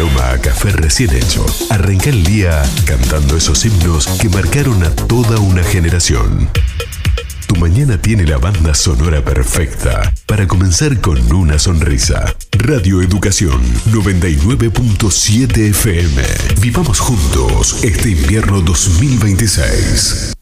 aroma a café recién hecho. Arranca el día cantando esos himnos que marcaron a toda una generación. Tu mañana tiene la banda sonora perfecta para comenzar con una sonrisa. Radio Educación 99.7 FM. Vivamos juntos este invierno 2026.